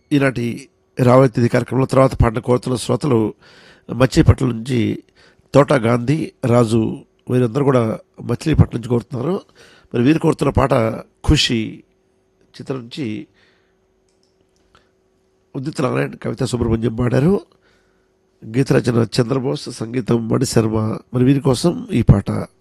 ఈనాటి రాబోయే తిథి కార్యక్రమంలో తర్వాత పాటను కోరుతున్న శ్రోతలు మచిలీపట్నం నుంచి తోట గాంధీ రాజు వీరందరూ కూడా మచిలీపట్నం నుంచి కోరుతున్నారు. మరి వీరు కోరుతున్న పాట ఖుషి చిత్రం నుంచి ఉదిత్ నారాయణ, కవిత సుబ్రహ్మణ్యం పాడారు. గీత రచన చంద్రబోస్, సంగీతం మణిశర్మ. మరి వీరి కోసం ఈ పాట.